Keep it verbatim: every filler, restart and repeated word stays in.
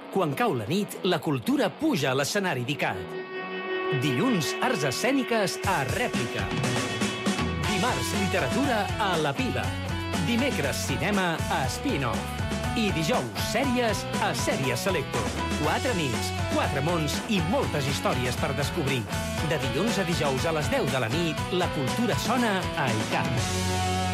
Quan cau la nit, la cultura puja a l'escenari d'ICAT. Dilluns, arts escèniques a Rèplica. Dimarts, literatura a La Piba. Dimecres, cinema a Spin-Off. I dijous, sèries a Sèries Selector. Quatre nits, quatre mons i moltes històries per descobrir. De dilluns a dijous a les deu de la nit, la cultura sona a ICAT.